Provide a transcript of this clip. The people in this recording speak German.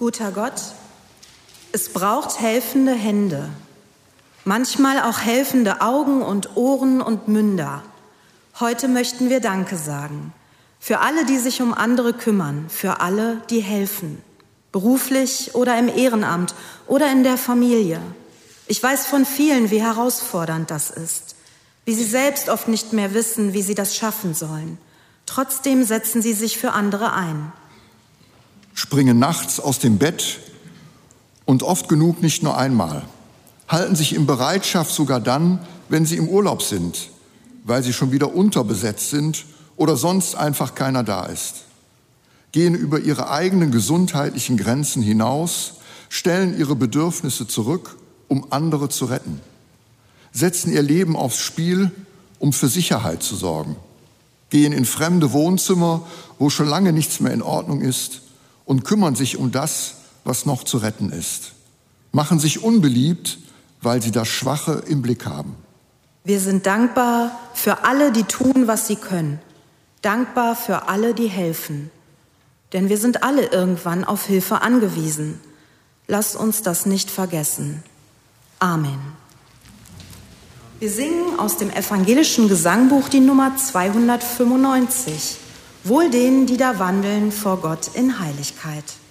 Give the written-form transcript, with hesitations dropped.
Guter Gott, es braucht helfende Hände, manchmal auch helfende Augen und Ohren und Münder. Heute möchten wir Danke sagen für alle, die sich um andere kümmern, für alle, die helfen, beruflich oder im Ehrenamt oder in der Familie. Ich weiß von vielen, wie herausfordernd das ist, wie sie selbst oft nicht mehr wissen, wie sie das schaffen sollen. Trotzdem setzen sie sich für andere ein. Springen nachts aus dem Bett und oft genug nicht nur einmal. Halten sich in Bereitschaft sogar dann, wenn sie im Urlaub sind, weil sie schon wieder unterbesetzt sind oder sonst einfach keiner da ist. Gehen über ihre eigenen gesundheitlichen Grenzen hinaus, stellen ihre Bedürfnisse zurück, um andere zu retten. Setzen ihr Leben aufs Spiel, um für Sicherheit zu sorgen. Gehen in fremde Wohnzimmer, wo schon lange nichts mehr in Ordnung ist, und kümmern sich um das, was noch zu retten ist. Machen sich unbeliebt, weil sie das Schwache im Blick haben. Wir sind dankbar für alle, die tun, was sie können. Dankbar für alle, die helfen. Denn wir sind alle irgendwann auf Hilfe angewiesen. Lass uns das nicht vergessen. Amen. Wir singen aus dem evangelischen Gesangbuch die Nummer 295. Wohl denen, die da wandeln vor Gott in Heiligkeit.